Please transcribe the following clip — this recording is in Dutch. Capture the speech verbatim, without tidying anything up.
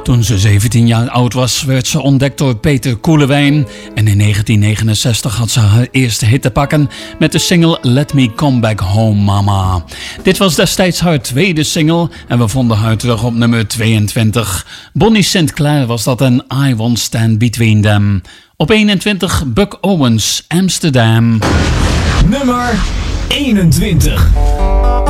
Toen ze zeventien jaar oud was, werd ze ontdekt door Peter Koelewijn. En in negentien negenenzestig had ze haar eerste hit te pakken met de single Let Me Come Back Home Mama. Dit was destijds haar tweede single en we vonden haar terug op nummer tweeëntwintig. Bonnie Sinclair was dat en I Won't Stand Between Them. Op eenentwintig Buck Owens, Amsterdam. Nummer eenentwintig.